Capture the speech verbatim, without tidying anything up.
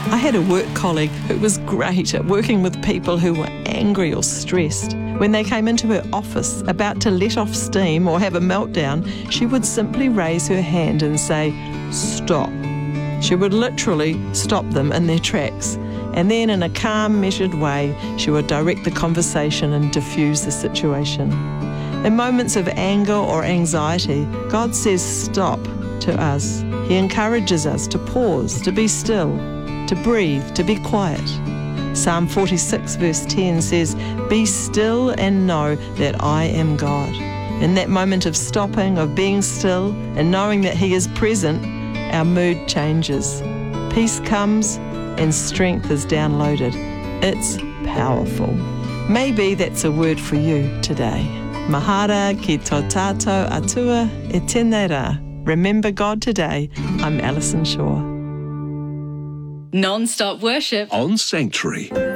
I had a work colleague who was great at working with people who were angry or stressed. When they came into her office about to let off steam or have a meltdown, she would simply raise her hand and say, "Stop." She would literally stop them in their tracks. And then in a calm, measured way, she would direct the conversation and diffuse the situation. In moments of anger or anxiety, God says stop to us. He encourages us to pause, to be still, to breathe, to be quiet. Psalm forty-six verse ten says, "Be still and know that I am God." In that moment of stopping, of being still, and knowing that He is present, our mood changes. Peace comes and strength is downloaded. It's powerful. Maybe that's a word for you today. Mahara ki tō tātou atua e tēnei rā. Remember God today. I'm Alison Shaw. Non-stop worship on Sanctuary.